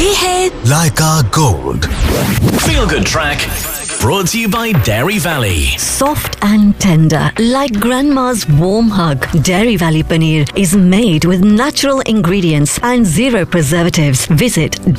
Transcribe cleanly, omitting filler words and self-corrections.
ये है Leica Gold. Feel Good Track, brought to you by Dairy Valley. soft and tender, like grandma's warm hug. Dairy Valley paneer is made with natural ingredients and zero preservatives. Visit